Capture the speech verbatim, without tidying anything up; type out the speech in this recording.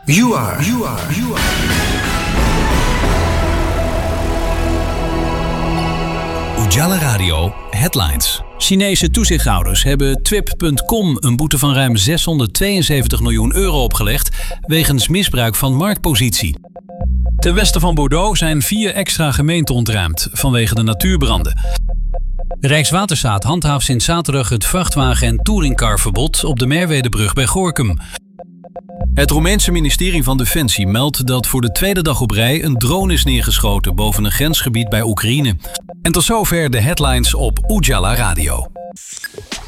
You are, you are, you are. Ujala Radio Headlines. Chinese toezichthouders hebben Twip punt com een boete van ruim zeshonderdtweeënzeventig miljoen euro opgelegd wegens misbruik van marktpositie. Ten westen van Bordeaux zijn vier extra gemeenten ontruimd vanwege de natuurbranden. Rijkswaterstaat handhaaft sinds zaterdag het vrachtwagen- en touringcarverbod op de Merwedebrug bij Gorinchem. Het Roemeense ministerie van Defensie meldt dat voor de tweede dag op rij een drone is neergeschoten boven een grensgebied bij Oekraïne. En tot zover de headlines op Ujala Radio.